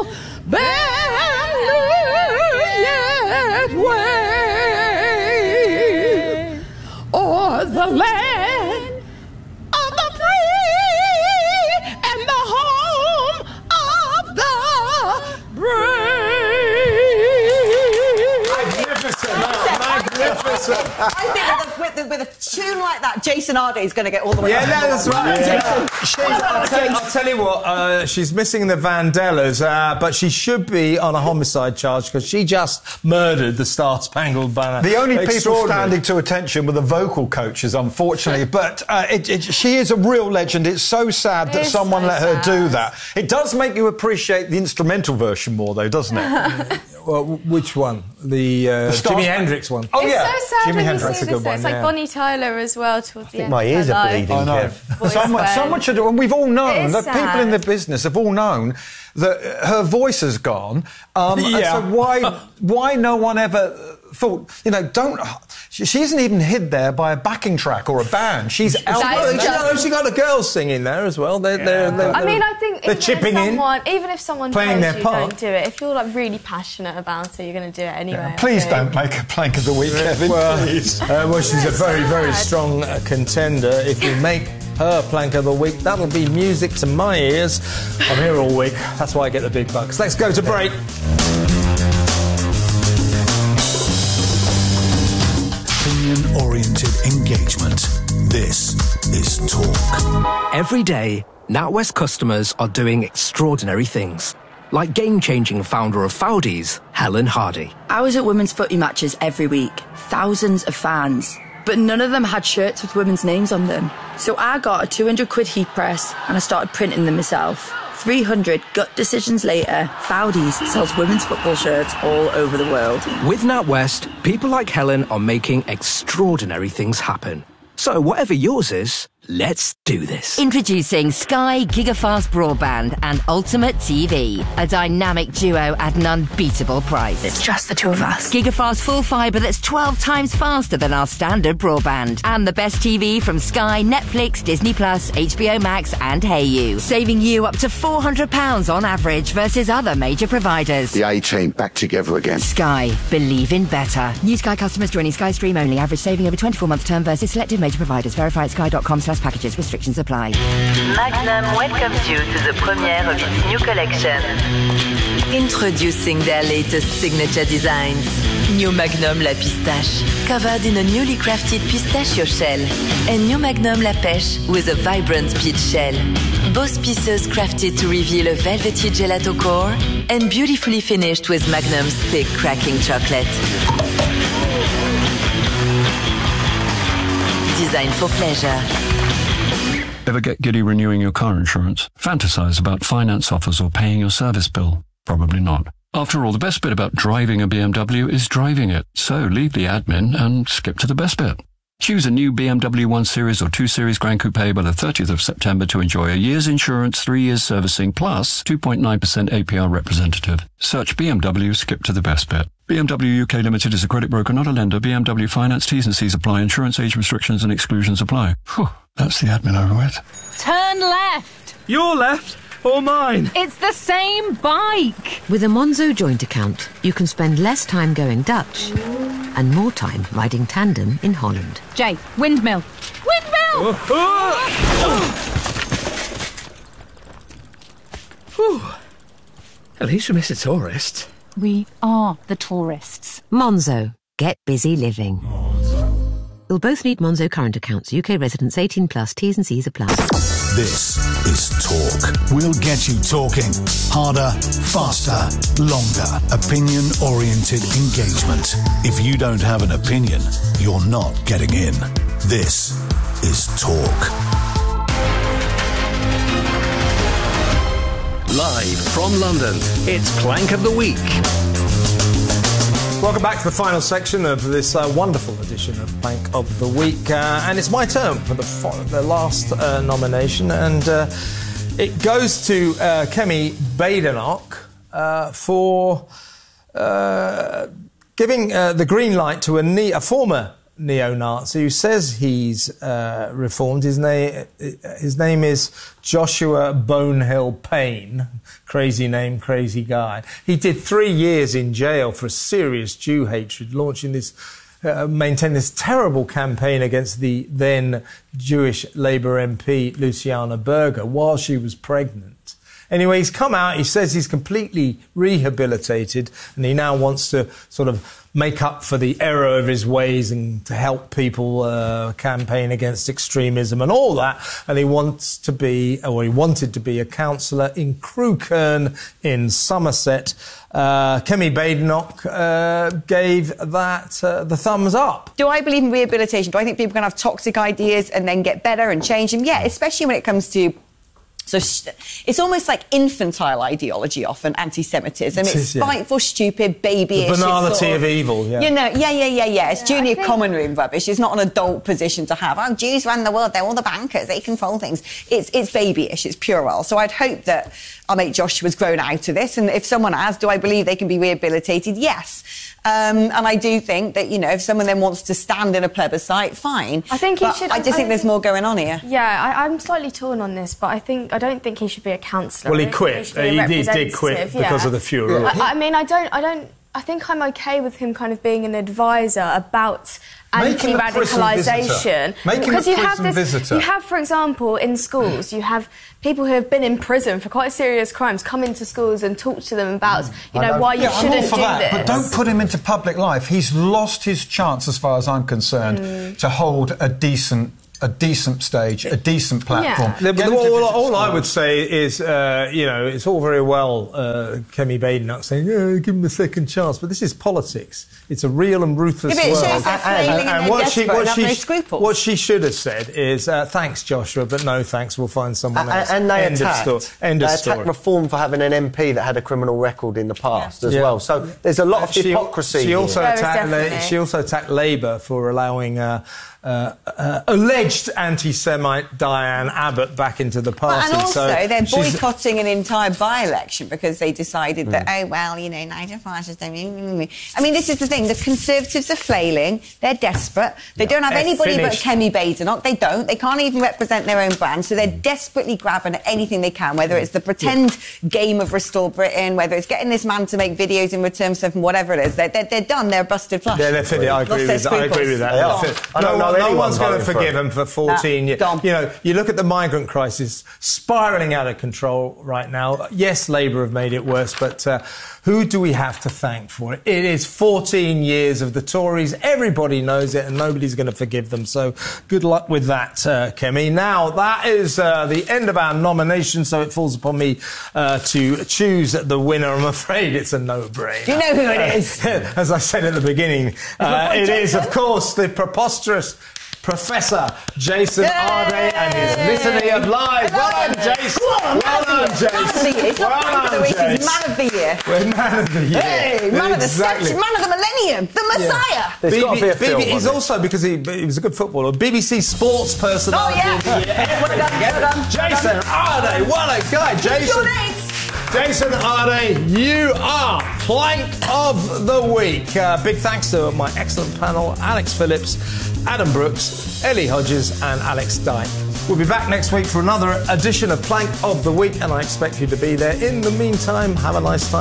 yet wait o'er the land of the free and the home of the brave. Magnificent. I think with a tune like that, Jason Arde is going to get all the way. Yeah, that's right. Yeah. I'll tell you what, she's missing the Vandellas, but she should be on a homicide charge because she just murdered the Star Spangled Banner. The only people standing to attention were the vocal coaches, unfortunately. But she is a real legend. It's so sad that someone let her do that. It does make you appreciate the instrumental version more, though, doesn't it? Well, which one? The Jimi Hendrix one. Oh, yeah. It's so sad Jimi when Hendrix, you see this. It's like Bonnie Tyler as well towards the end. My ears are bleeding, Kev. Someone should do, and we've all known that people in the business have all known that her voice has gone. And so why no one ever thought, she isn't even hid there by a backing track or a band. She's out there. She got the girls singing there as well. I think they're chipping in. Even if someone playing tells their you part. don't do it, if you're like really passionate about it, you're going to do it anyway. Yeah. Please don't make a plank of the week, Kevin. Please. Well, she's a very, very strong contender. If you make her plank of the week, that'll be music to my ears. I'm here all week. That's why I get the big bucks. Let's go to break. Opinion-oriented engagement. This is Talk. Every day, NatWest customers are doing extraordinary things. Like game-changing founder of Foudies, Helen Hardy. I was at women's footy matches every week. Thousands of fans. But none of them had shirts with women's names on them. So I got a 200 quid heat press and I started printing them myself. 300 gut decisions later, Foudies sells women's football shirts all over the world. With NatWest, people like Helen are making extraordinary things happen. So whatever yours is, let's do this. Introducing Sky Gigafast Broadband and Ultimate TV, a dynamic duo at an unbeatable price. It's just the two of us. Gigafast full fibre that's 12 times faster than our standard broadband. And the best TV from Sky, Netflix, Disney+, HBO Max and Hayu. Saving you up to £400 on average versus other major providers. The A-Team back together again. Sky. Believe in better. New Sky customers joining Sky Stream only. Average saving over 24-month term versus selected major providers. Verify at sky.com/packages. Restrictions apply. Magnum welcomes you to the premiere of its new collection. Introducing their latest signature designs. New Magnum La Pistache, covered in a newly crafted pistachio shell. And New Magnum La Pêche with a vibrant peach shell. Both pieces crafted to reveal a velvety gelato core and beautifully finished with Magnum's thick cracking chocolate. Designed for pleasure. Ever get giddy renewing your car insurance? Fantasize about finance offers or paying your service bill? Probably not. After all, the best bit about driving a BMW is driving it. So leave the admin and skip to the best bit. Choose a new BMW 1 Series or 2 Series Grand Coupe by the 30th of September to enjoy a year's insurance, 3 years servicing, plus 2.9% APR representative. Search BMW, skip to the best bit. BMW UK Limited is a credit broker, not a lender. BMW Finance, T's and C's apply. Insurance age restrictions and exclusions apply. Whew, that's the admin over with. Turn left. Your left or mine? It's the same bike. With a Monzo joint account, you can spend less time going Dutch and more time riding tandem in Holland. Jay, windmill. Windmill! Whew. At least we miss a tourist. We are the tourists. Monzo. Get busy living. You'll both need Monzo current accounts. UK residents 18 plus. T's and C's apply. This is Talk. We'll get you talking. Harder, faster, longer. Opinion-oriented engagement. If you don't have an opinion, you're not getting in. This is Talk. Live from London, it's Plank of the Week. Welcome back to the final section of this wonderful edition of Plank of the Week. And it's my turn for the last nomination. And it goes to Kemi Badenoch for giving the green light to a former neo-Nazi who says he's reformed. His name is Joshua Bonehill Payne. Crazy name, crazy guy. He did 3 years in jail for serious Jew hatred, maintained this terrible campaign against the then Jewish Labour MP Luciana Berger while she was pregnant. Anyway, he's come out, he says he's completely rehabilitated and he now wants to sort of make up for the error of his ways and to help people campaign against extremism and all that. And he wanted to be a councillor in Crewkerne in Somerset. Kemi Badenoch gave that the thumbs up. Do I believe in rehabilitation? Do I think people can have toxic ideas and then get better and change them? Yeah, especially when it comes to... So it's almost like infantile ideology often, anti-Semitism. It's spiteful, stupid, babyish. The banality of evil, yeah. You know, yeah. It's junior common room rubbish. It's not an adult position to have. Oh, Jews run the world. They're all the bankers. They control things. It's babyish. It's puerile. So I'd hope that our mate Joshua's grown out of this. And if someone has, do I believe they can be rehabilitated? Yes. And I do think that, you know, if someone then wants to stand in a plebiscite, fine. I think he should... I just think there's more going on here. Yeah, I'm slightly torn on this, but I don't think he should be a councillor. Well, he quit. He did quit because of the furor. I mean, I think I'm okay with him kind of being an advisor about anti-radicalisation. Make him a prison visitor. You have, for example, in schools, you have people who have been in prison for quite serious crimes come into schools and talk to them about, why you shouldn't do this. But don't put him into public life. He's lost his chance, as far as I'm concerned, to hold a decent stage, a decent platform. Yeah. But all I would say is, it's all very well Kemi Badenoch saying, give him a second chance, but this is politics. It's a real and ruthless world. And what she should have said is, thanks, Joshua, but no thanks, we'll find someone else. And they attacked Reform for having an MP that had a criminal record in the past as well. So there's a lot of hypocrisy. She also attacked Labour for allowing alleged anti-Semite Diane Abbott back into the party. And also, they're boycotting an entire by-election because they decided that, Nigel Farage is... I mean, this is the thing. The Conservatives are flailing. They're desperate. They don't have anybody but Kemi Badenoch. They don't. They can't even represent their own brand. So they're desperately grabbing at anything they can, whether it's the pretend game of Restore Britain, whether it's getting this man to make videos in return for something, whatever it is. They're done. They're busted flush. I agree with that. No one's going to forgive him for 14 years. You look at the migrant crisis spiralling out of control right now. Yes, Labour have made it worse, but who do we have to thank for it? It is 14 years of the Tories. Everybody knows it, and nobody's going to forgive them. So good luck with that, Kemi. Now, that is the end of our nomination, so it falls upon me to choose the winner. I'm afraid it's a no-brainer. Do you know who it is? As I said at the beginning, it is, of course, the preposterous Professor Jason Arday and his litany of lies. Well done, Jason. Well done, Jason. Man of the year. We're man of the year. Hey, man of the century, man of the millennium, the Messiah. There's got to be a film. He's also, because he was a good footballer, BBC Sports Personality of the Year. Well done. Jason Arday, what a guy, Jason. Jason Arday, you are Plank of the Week. Big thanks to my excellent panel, Alex Phillips, Adam Brooks, Ellie Hodges and Alex Dyke. We'll be back next week for another edition of Plank of the Week, and I expect you to be there. In the meantime, have a nice time.